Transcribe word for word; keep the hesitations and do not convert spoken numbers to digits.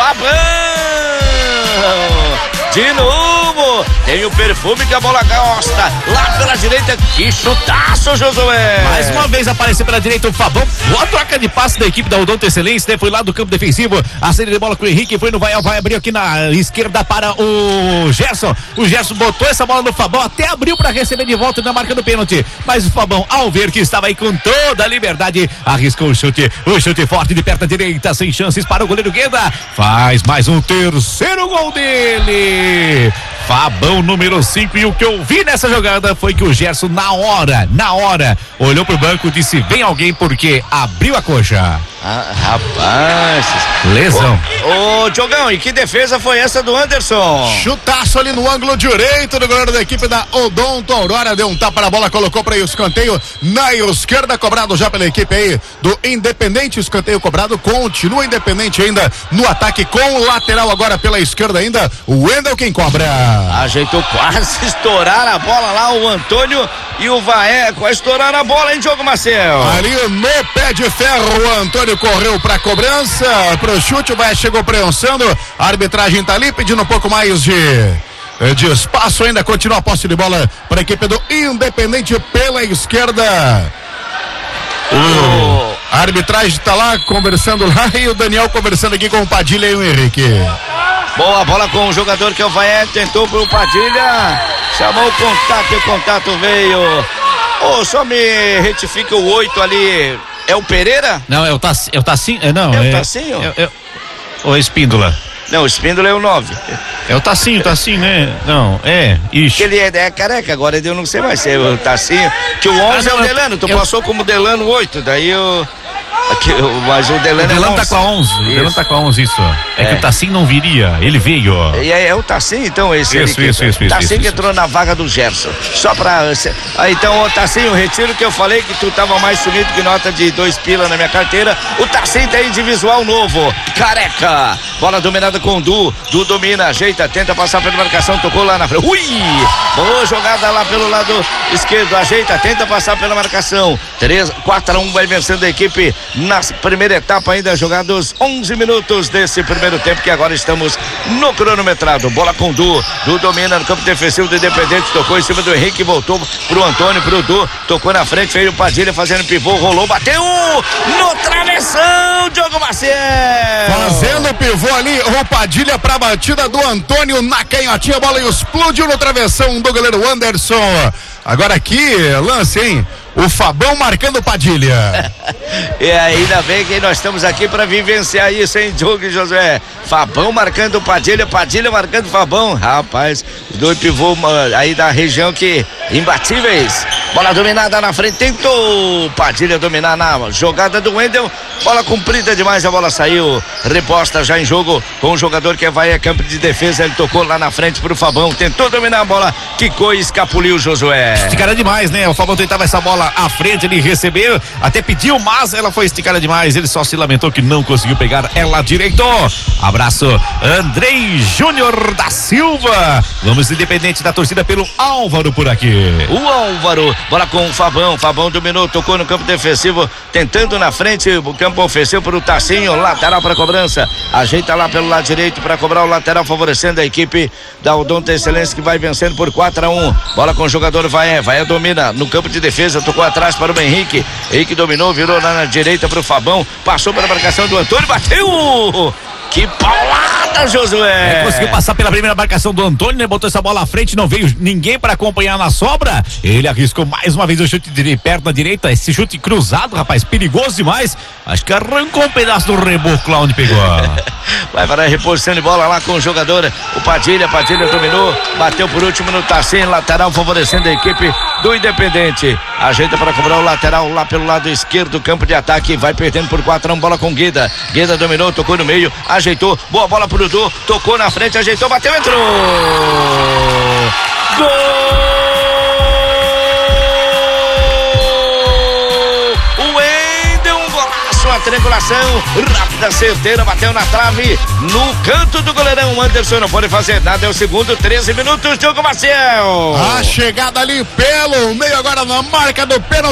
Fabão! De novo, tem o perfume que a bola gosta, lá pela direita, que chutaço, Josué. Mais uma vez apareceu pela direita o Fabão, boa troca de passe da equipe da Odonto Excelência, né? Foi lá do campo defensivo, a saída de bola com o Henrique, foi no vai, vai abrir aqui na esquerda para o Gerson, o Gerson botou essa bola no Fabão, até abriu para receber de volta na marca do pênalti, mas o Fabão, ao ver que estava aí com toda a liberdade, arriscou o chute, o chute forte de perna direita, sem chances para o goleiro Gueda, faz mais um terceiro gol dele. Fabão número cinco, e o que eu vi nessa jogada foi que o Gerson na hora, na hora, olhou pro banco e disse, vem alguém, porque abriu a coxa. Ah, rapaz. Lesão. Ô, ô, Diogão, e que defesa foi essa do Anderson? Chutaço ali no ângulo direito do goleiro da equipe da Odonto Aurora, deu um tapa na bola, colocou para o escanteio na esquerda, cobrado já pela equipe aí do Independente, escanteio cobrado, continua Independente ainda no ataque com o lateral agora pela esquerda ainda, o Wendel quem cobra. Ajeitou quase estourar a bola lá o Antônio e o Vaé, quase estourar a bola, hein, Diogo Marcel? Ali no pé de ferro, o Antônio correu pra cobrança, pro chute, o Vaé chegou prensando, a arbitragem tá ali pedindo um pouco mais de, de espaço ainda, continua a posse de bola para a equipe do Independente pela esquerda. Uh, a arbitragem tá lá conversando lá e o Daniel conversando aqui com o Padilha e o Henrique. Boa bola com o jogador que é o Vaé, tentou pro Padilha, chamou o contato e o contato veio. Ô, oh, só me retifica o oito ali, é o Pereira? Não, é o Tassinho, é o Tassinho, é, não. É o é, Tassinho? É, é, ou é Espíndola? Não, o Espíndola é o nove. É o Tassinho, Tassinho, né? Não, é, ixi. Ele é, é careca, agora eu não sei mais se é o Tassinho, que o onze ah, não, é o Delano, tu eu... passou como Delano oito, daí eu... Aqui, mas o Delano, o Delano é tá com a onze, o Delano tá com a onze, isso. É, é que o Tassinho não viria, ele veio. E é, é o Tassinho, então, esse isso, isso, isso, isso, Tassinho isso, que entrou isso. na vaga do Gerson. Só pra... Ah, então, o Tassinho, retiro que eu falei que tu tava mais sumido que nota de dois pila na minha carteira. O Tassinho tem individual novo. Careca. Bola dominada com o Du. Du domina, ajeita, tenta passar pela marcação, tocou lá na frente. Ui! Boa jogada lá pelo lado esquerdo, ajeita, tenta passar pela marcação. três, quatro a um vai vencendo a equipe na primeira etapa, ainda jogados onze minutos desse primeiro tempo, que agora estamos no cronometrado. Bola com o Du, Du domina no campo defensivo do Independente, tocou em cima do Henrique, voltou pro Antônio, pro Du, tocou na frente, veio o Padilha fazendo pivô, rolou, bateu no travessão, Diogo Maciel. Fazendo pivô ali, o Padilha pra batida do Antônio na canhotinha, a bola explodiu no travessão do goleiro Anderson. Agora aqui, lance, hein? O Fabão marcando Padilha. E ainda bem que nós estamos aqui para vivenciar isso, hein, Diogo e Josué? Fabão marcando Padilha, Padilha marcando Fabão. Rapaz, dois pivôs aí da região que imbatíveis. Bola dominada na frente, tentou Padilha dominar na jogada do Wendel. Bola comprida demais, a bola saiu. Reposta já em jogo com o jogador que vai a campo de defesa. Ele tocou lá na frente pro Fabão, tentou dominar a bola, quicou e escapuliu, Josué. Esticada demais, né? O Fabão tentava essa bola à frente, ele recebeu, até pediu, mas ela foi esticada demais. Ele só se lamentou que não conseguiu pegar ela direito. Abraço, Andrei Júnior da Silva. Vamos independente da torcida pelo Álvaro por aqui. O Álvaro, bola com o Fabão. Fabão dominou, tocou no campo defensivo, tentando na frente, o campo ofensivo para o Tassinho, lateral para cobrança. Ajeita lá pelo lado direito para cobrar o lateral, favorecendo a equipe da Odonto Excelência, que vai vencendo por quatro a um. Bola com o jogador Vaé. Vaé domina no campo de defesa, tocou atrás para o Henrique. Henrique dominou, virou lá na direita para o Fabão, passou pela marcação do Antônio, bateu! Que paulada, Josué! É, conseguiu passar pela primeira marcação do Antônio, né? Botou essa bola à frente, não veio ninguém para acompanhar na sobra. Ele arriscou mais uma vez o chute de perto na direita, esse chute cruzado, rapaz, perigoso demais. Acho que arrancou um pedaço do reboco lá onde pegou. Vai para a reposição de bola lá com o jogador, o Padilha. Padilha dominou, bateu por último no Tassinho, lateral favorecendo a equipe do Independente. Ajeita para cobrar o lateral lá pelo lado esquerdo do campo de ataque, vai perdendo por quatro a um, bola com Gueda. Gueda dominou, tocou no meio, ajeitou, boa bola pro Du, tocou na frente, ajeitou, bateu, entrou! Gol! O Wendel, um golaço, a triangulação rápida, certeira, bateu na trave, no canto do goleirão. Anderson não pode fazer nada, é o segundo, treze minutos, Diogo Maciel. A chegada ali pelo meio agora na marca do pênalti.